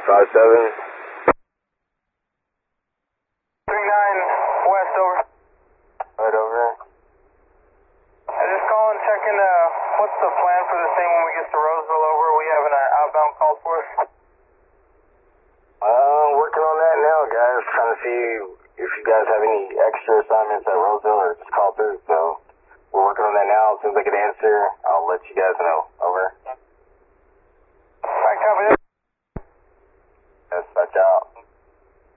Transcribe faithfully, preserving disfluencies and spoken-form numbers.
five seven. three nine West, over. Right over. I'm just calling, checking, uh, what's the plan for this thing when we get to Roseville over? We have an uh, outbound call for us. Uh, working on that now, guys. Trying to see if you guys have any extra assignments at Roseville or just call through. So we're working on that now. As soon as I can answer, I'll let you guys know. Over. Alright, copy that.